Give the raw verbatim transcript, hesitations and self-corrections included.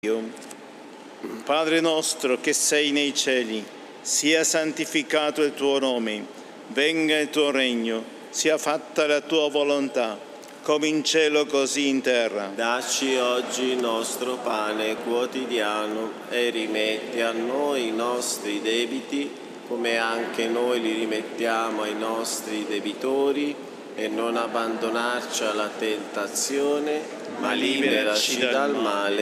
Padre nostro che sei nei cieli, sia santificato il tuo nome, venga il tuo regno, sia fatta la tua volontà, come in cielo così in terra. Dacci oggi il nostro pane quotidiano e rimetti a noi i nostri debiti, come anche noi li rimettiamo ai nostri debitori, e non abbandonarci alla tentazione, ma liberaci dal male.